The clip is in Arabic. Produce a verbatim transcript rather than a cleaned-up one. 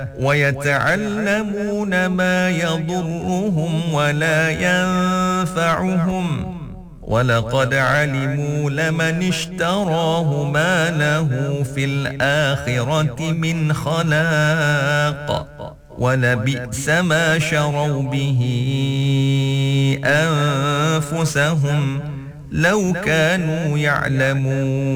ويتعلمون ما يضرهم ولا ينفعهم ولقد علموا لمن اشتراه ما له في الآخرة من خلاق ولبئس ما شروا به أنفسهم لو كانوا يعلمون.